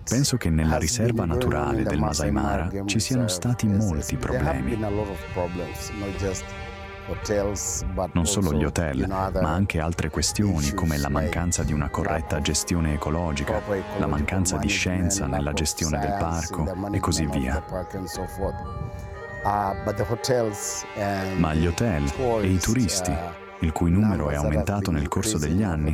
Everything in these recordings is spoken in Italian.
Penso che nella riserva naturale del Masai Mara ci siano stati molti problemi. Non solo gli hotel, ma anche altre questioni come la mancanza di una corretta gestione ecologica, la mancanza di scienza nella gestione del parco e così via. Ma gli hotel e i turisti, il cui numero è aumentato nel corso degli anni,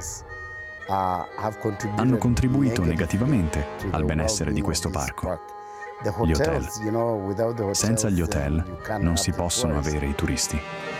hanno contribuito negativamente al benessere di questo parco. Gli hotel. Senza gli hotel non si possono avere i turisti.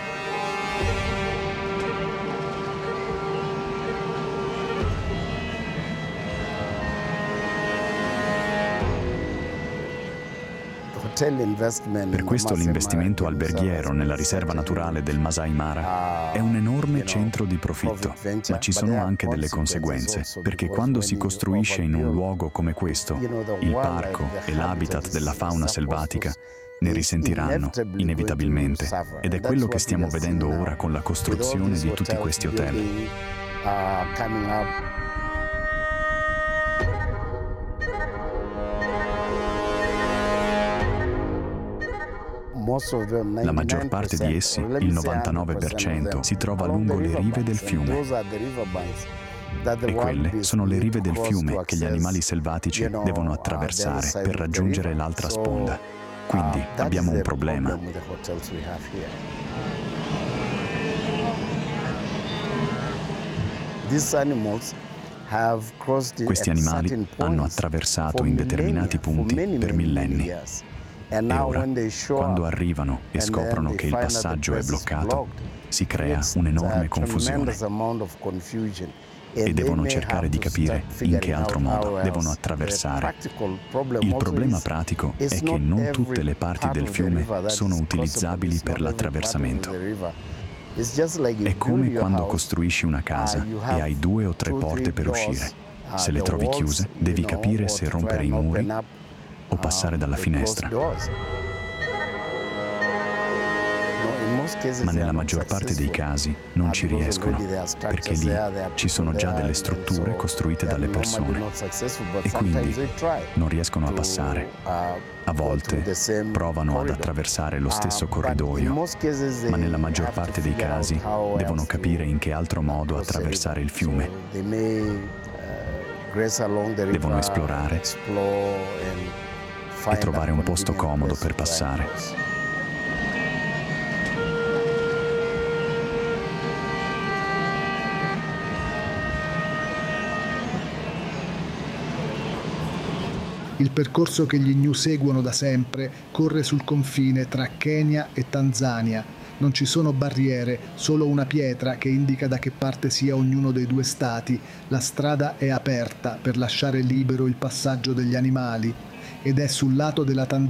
Per questo l'investimento alberghiero nella riserva naturale del Masai Mara è un enorme centro di profitto, ma ci sono anche delle conseguenze, perché quando si costruisce in un luogo come questo, il parco e l'habitat della fauna selvatica ne risentiranno inevitabilmente, ed è quello che stiamo vedendo ora con la costruzione di tutti questi hotel. La maggior parte di essi, il 99%, si trova lungo le rive del fiume. E quelle sono le rive del fiume che gli animali selvatici devono attraversare per raggiungere l'altra sponda. Quindi abbiamo un problema. Questi animali hanno attraversato in determinati punti per millenni. E ora, quando arrivano e scoprono che il passaggio è bloccato, si crea un'enorme confusione e devono cercare di capire in che altro modo devono attraversare. Il problema pratico è che non tutte le parti del fiume sono utilizzabili per l'attraversamento. È come quando costruisci una casa e hai 2 o 3 porte per uscire. Se le trovi chiuse, devi capire se rompere i muri o passare dalla finestra. Ma nella maggior parte dei casi non ci riescono, perché lì ci sono già delle strutture costruite dalle persone e quindi non riescono a passare. A volte provano ad attraversare lo stesso corridoio, ma nella maggior parte dei casi devono capire in che altro modo attraversare il fiume. Devono esplorare e trovare un posto comodo per passare. Il percorso che gli gnu seguono da sempre corre sul confine tra Kenya e Tanzania. Non ci sono barriere, solo una pietra che indica da che parte sia ognuno dei 2 stati. La strada è aperta per lasciare libero il passaggio degli animali ed è sul lato della Tanzania